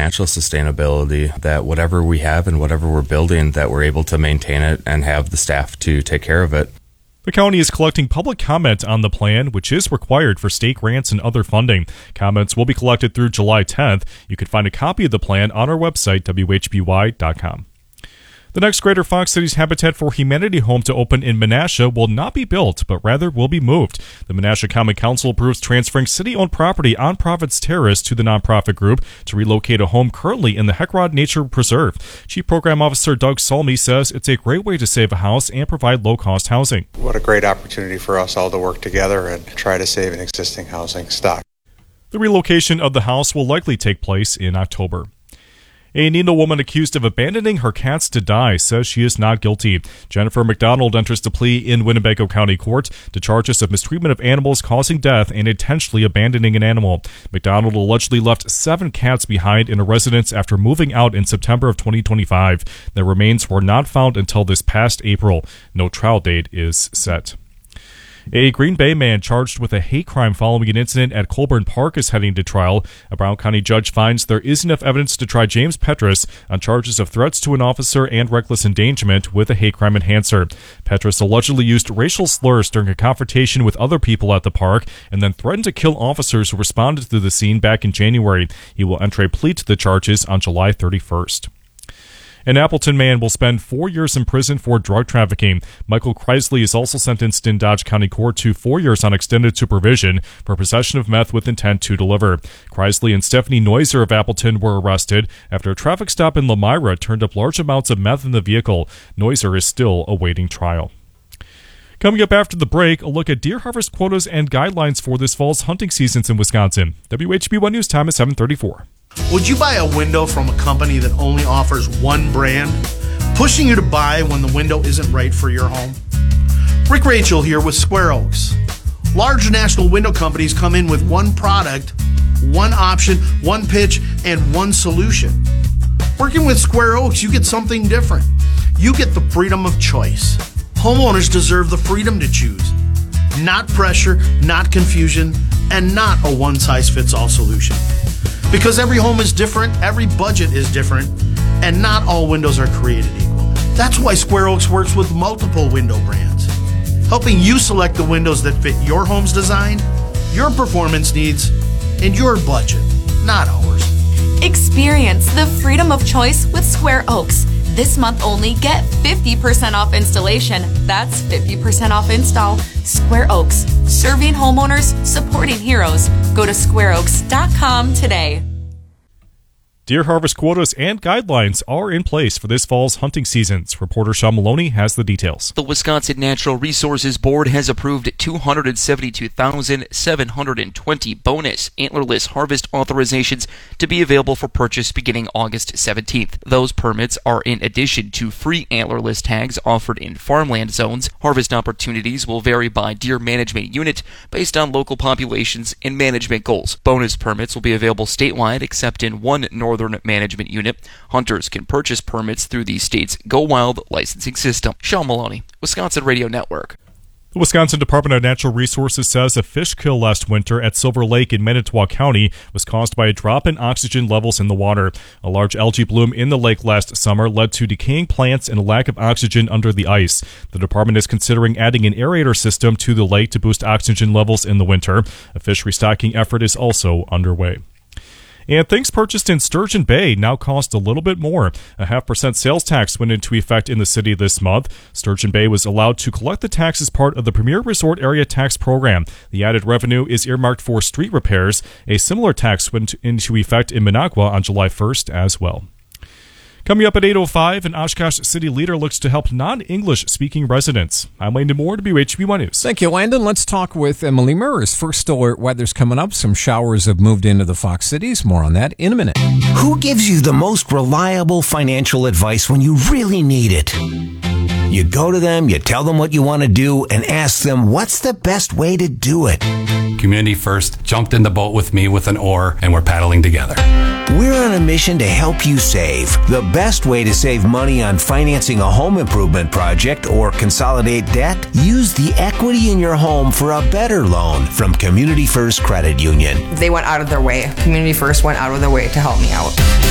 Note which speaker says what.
Speaker 1: financial sustainability, that whatever we have and whatever we're building, that we're able to maintain it and have the staff to take care of it.
Speaker 2: The county is collecting public comment on the plan, which is required for state grants and other funding. Comments will be collected through July 10th. You can find a copy of the plan on our website, whby.com. The next Greater Fox Cities Habitat for Humanity home to open in Menasha will not be built, but rather will be moved. The Menasha Common Council approves transferring city-owned property on Prophets Terrace to the nonprofit group to relocate a home currently in the Heckrod Nature Preserve. Chief Program Officer Doug Salmi says it's a great way to save a house and provide low-cost housing.
Speaker 3: What a great opportunity for us all to work together and try to save an existing housing stock.
Speaker 2: The relocation of the house will likely take place in October. A Neenah woman accused of abandoning her cats to die says she is not guilty. Jennifer McDonald enters the plea in Winnebago County Court to charges of mistreatment of animals causing death and intentionally abandoning an animal. McDonald allegedly left 7 cats behind in a residence after moving out in September of 2025. Their remains were not found until this past April. No trial date is set. A Green Bay man charged with a hate crime following an incident at Colburn Park is heading to trial. A Brown County judge finds there is enough evidence to try James Petrus on charges of threats to an officer and reckless endangerment with a hate crime enhancer. Petrus allegedly used racial slurs during a confrontation with other people at the park and then threatened to kill officers who responded to the scene back in January. He will enter a plea to the charges on July 31st. An Appleton man will spend 4 years in prison for drug trafficking. Michael Kreisley is also sentenced in Dodge County Court to 4 years on extended supervision for possession of meth with intent to deliver. Kreisley and Stephanie Noiser of Appleton were arrested after a traffic stop in Lamira turned up large amounts of meth in the vehicle. Noiser is still awaiting trial. Coming up after the break, a look at deer harvest quotas and guidelines for this fall's hunting seasons in Wisconsin. WHB1 News time is 7:34.
Speaker 4: Would you buy a window from a company that only offers one brand, pushing you to buy when the window isn't right for your home? Rick Rachel here with Square Oaks. Large national window companies come in with one product, one option, one pitch, and one solution. Working with Square Oaks, you get something different. You get the freedom of choice. Homeowners deserve the freedom to choose. Not pressure, not confusion, and not a one-size-fits-all solution. Because every home is different, every budget is different, and not all windows are created equal. That's why Square Oaks works with multiple window brands, helping you select the windows that fit your home's design, your performance needs, and your budget, not ours.
Speaker 5: Experience the freedom of choice with Square Oaks. This month only, get 50% off installation. That's 50% off install. Square Oaks, serving homeowners, supporting heroes. Go to squareoaks.com today.
Speaker 2: Deer harvest quotas and guidelines are in place for this fall's hunting seasons. Reporter Sean Maloney has the details.
Speaker 6: The Wisconsin Natural Resources Board has approved 272,720 bonus antlerless harvest authorizations to be available for purchase beginning August 17th. Those permits are in addition to free antlerless tags offered in farmland zones. Harvest opportunities will vary by deer management unit based on local populations and management goals. Bonus permits will be available statewide except in one northern management unit. Hunters can purchase permits through the state's Go Wild licensing system. Sean Maloney, Wisconsin Radio Network.
Speaker 2: The Wisconsin Department of Natural Resources says a fish kill last winter at Silver Lake in Manitowoc County was caused by a drop in oxygen levels in the water. A large algae bloom in the lake last summer led to decaying plants and a lack of oxygen under the ice. The department is considering adding an aerator system to the lake to boost oxygen levels in the winter. A fish restocking effort is also underway. And things purchased in Sturgeon Bay now cost a little bit more. A 0.5% sales tax went into effect in the city this month. Sturgeon Bay was allowed to collect the tax as part of the Premier Resort Area Tax Program. The added revenue is earmarked for street repairs. A similar tax went into effect in Minocqua on July 1st as well. Coming up at 8:05, an Oshkosh city leader looks to help non-English speaking residents. I'm Landon Moore, WHB1 News.
Speaker 7: Thank you, Landon. Let's talk with Emily Murrs. First alert weather's coming up. Some showers have moved into the Fox Cities. More on that in a minute.
Speaker 8: Who gives you the most reliable financial advice when you really need it? You go to them, you tell them what you want to do, and ask them what's the best way to do it.
Speaker 9: Community First jumped in the boat with me with an oar, and we're paddling together.
Speaker 8: We're on a mission to help you save. The best way to save money on financing a home improvement project or consolidate debt? Use the equity in your home for a better loan from Community First Credit Union.
Speaker 10: They went out of their way. Community First went out of their way to help me out.